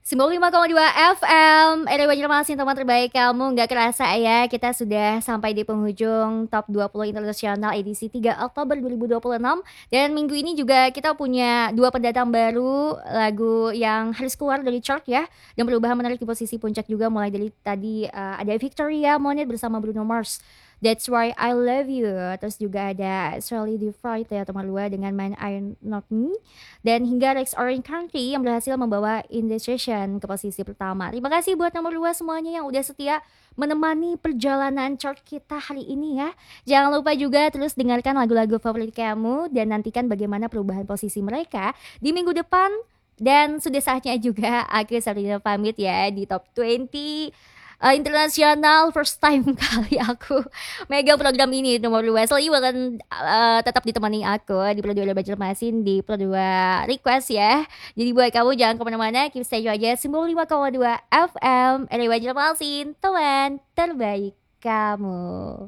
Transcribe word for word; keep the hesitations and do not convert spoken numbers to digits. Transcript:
sembilan puluh lima koma dua F M, R W Banjarmasin, teman terbaik kamu. Nggak kerasa ya, kita sudah sampai di penghujung Top dua puluh Internasional edisi tiga Oktober dua ribu dua puluh enam. Dan minggu ini juga kita punya dua pendatang baru, lagu yang harus keluar dari chart ya, dan perubahan menarik di posisi puncak juga. Mulai dari tadi uh, ada Victoria Monet bersama Bruno Mars, That's Why I Love You. Terus juga ada Shirley DeFried ya teman Lua dengan Man I Not Me. Dan hingga Rex Orange Country yang berhasil membawa Indecision ke posisi pertama. Terima kasih buat nomor dua semuanya yang udah setia menemani perjalanan chart kita hari ini ya. Jangan lupa juga terus dengarkan lagu-lagu favorit kamu dan nantikan bagaimana perubahan posisi mereka di minggu depan. Dan sudah saatnya juga aku Sabrina pamit ya di top dua puluh uh, internasional. First time kali aku megang program ini nomor dua. Selanjutnya akan uh, tetap ditemani aku di Pro dua Banjarmasin di Pro dua Request ya. Jadi buat kamu jangan kemana-mana, keep stay aja sembilan puluh lima koma dua F M R W Banjarmasin, teman terbaik kamu.